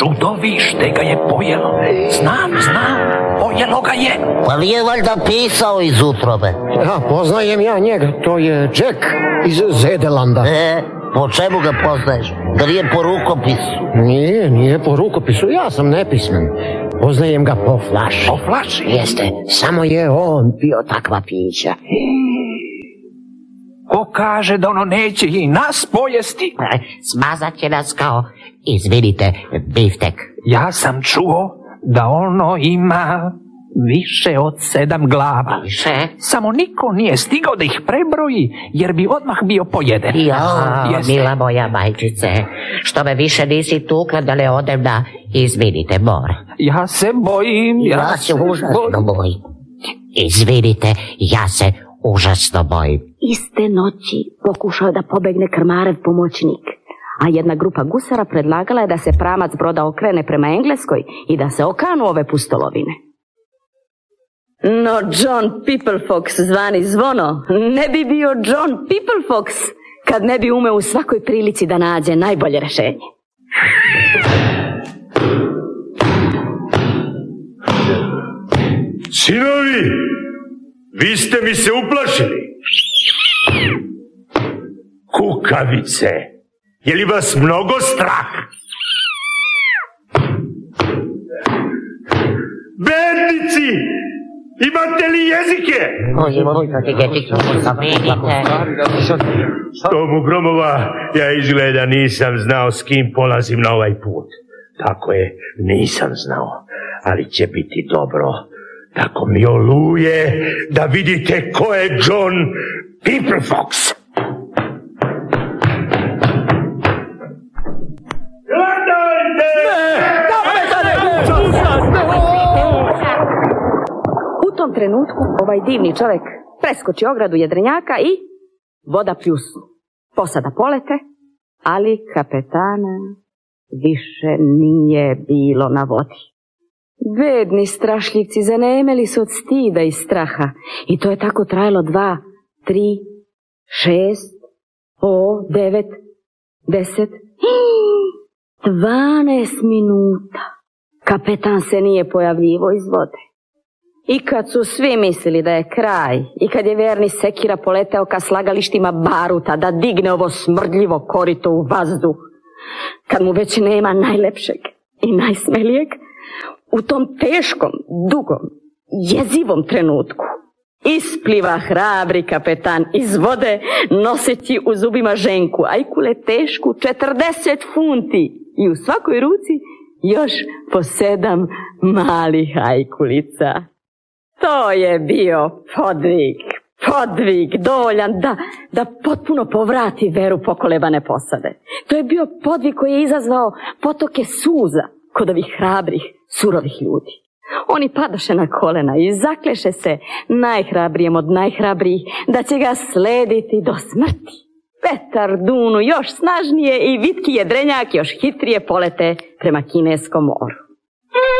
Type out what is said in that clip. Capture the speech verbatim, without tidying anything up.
Čudovište ga je pojelo. Znam, znam, pojelo ga je. Pa nije valjda pisao iz utrobe? Ja, poznajem ja njega, to je Jack iz Zedelanda. E, po čemu ga poznaješ? Da nije po rukopisu? Nije, nije po rukopisu, ja sam nepismen. Poznajem ga po flaši. Po flaši? Jeste, samo je on pio takva pića. Ko kaže da ono neće i nas pojesti? Smazat će nas kao, izvinite, biftek. Ja sam čuo da ono ima više od sedam glava. Više? Samo niko nije stigao da ih prebroji, jer bi odmah bio pojeden. Ja, Jeste. mila moja majčice, što me više nisi tukla da ne odem na izvinite more. Ja se bojim, ja, Ja se užasno bojim. Izvinite, ja se užasno bojim. Iste noći pokušao da pobegne krmarev pomoćnik, a jedna grupa gusara predlagala je da se pramac broda okrene prema Engleskoj i da se okanu ove pustolovine. No John Pipplefox, zvani Zvono, ne bi bio John Pipplefox kad ne bi umeo u svakoj prilici da nađe najbolje rešenje. Sinovi, vi ste mi se uplašili. Kukavice, je li vas mnogo strah? Bednici, imate li jezike? Tomu Gromova, ja izgleda nisam znao s kim polazim na ovaj put. Tako je, nisam znao, ali će biti dobro. Tako mi oluje da vidite ko je John Pipplefox. U tom trenutku ovaj divni čovjek preskoči ogradu jedrenjaka i voda pljusnu. Posada polete, ali kapetana više nije bilo na vodi. Bedni strašljivci zanemeli su od stida i straha i to je tako trajalo dva, tri, šest, o, devet, deset, dvanaest minuta. Kapetan se nije pojavljivo iz vode. I kad su svi mislili da je kraj i kad je verni sekira poleteo ka slagalištima baruta da digne ovo smrdljivo korito u vazduh, kad mu već nema najlepšeg i najsmelijeg, u tom teškom, dugom, jezivom trenutku ispliva hrabri kapetan iz vode noseći u zubima ženku ajkule tešku četrdeset funti i u svakoj ruci još po sedam malih ajkulica. To je bio podvig, podvig dovoljan da, da potpuno povrati veru pokolebane posade. To je bio podvig koji je izazvao potoke suza kod ovih hrabrih, surovih ljudi. Oni padaše na kolena i zakleše se najhrabrijem od najhrabrijih da će ga slediti do smrti. Vetar dunu još snažnije i vitki jedrenjak još hitrije polete prema Kineskom moru.